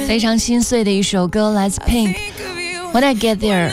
非常心碎的一首歌，来自 Pink When I Get There。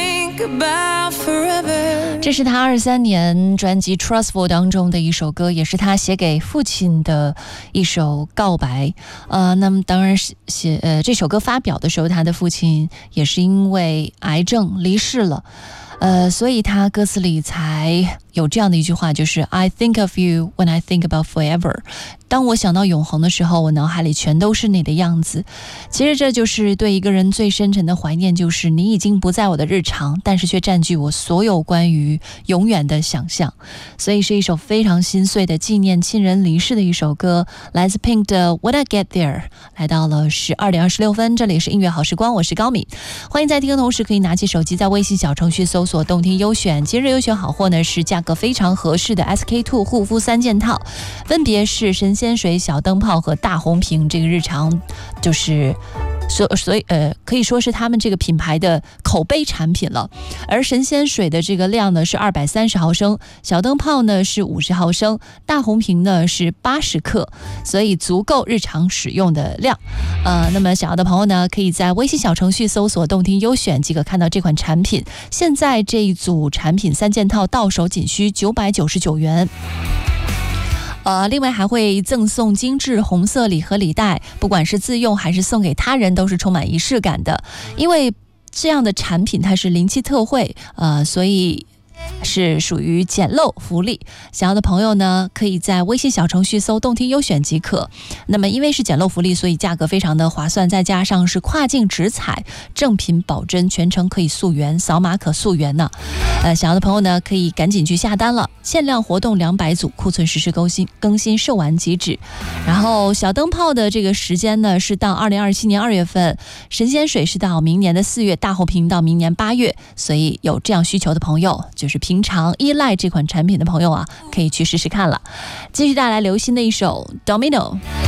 这是他23年专辑 Trustful 当中的一首歌，也是他写给父亲的一首告白。那么当然是这首歌发表的时候，他的父亲也是因为癌症离世了，所以他歌词里才有这样的一句话，就是 I think of you when I think about forever。 当我想到永恒的时候，我脑海里全都是你的样子。其实这就是对一个人最深沉的怀念，就是你已经不在我的日常，但是却占据我所有关于永远的想象。所以是一首非常心碎的纪念亲人离世的一首歌，来自 Pink 的 When I Get There。 来到了12点26分，这里是音乐好时光，我是高敏。欢迎在听的同时可以拿起手机在微信小程序搜索动听优选，今日优选好货呢是价格非常合适的 SK2 护肤3件套，分别是神仙水、小灯泡和大红瓶。这个日常就是所以可以说是他们这个品牌的口碑产品了。而神仙水的这个量呢是230毫升，小灯泡呢是50毫升，大红瓶呢是80克，所以足够日常使用的量。那么想要的朋友呢，可以在微信小程序搜索动听优选即可看到这款产品。现在这一组产品3件套到手仅需999元。另外还会赠送精致红色礼盒礼袋，不管是自用还是送给他人都是充满仪式感的。因为这样的产品它是临期特惠，所以是属于捡漏福利。想要的朋友呢，可以在微信小程序搜动听优选即可。那么因为是捡漏福利，所以价格非常的划算，再加上是跨境直采，正品保真，全程可以溯源，扫码可溯源呢。想要的朋友呢，可以赶紧去下单了。限量活动200组，库存实时更新，售完即止。然后小灯泡的这个时间呢是到2027年2月份，神仙水是到明年的4月，大红瓶到明年8月。所以有这样需求的朋友，就是平常依赖这款产品的朋友啊，可以去试试看了。继续带来刘鑫的一首 Domino。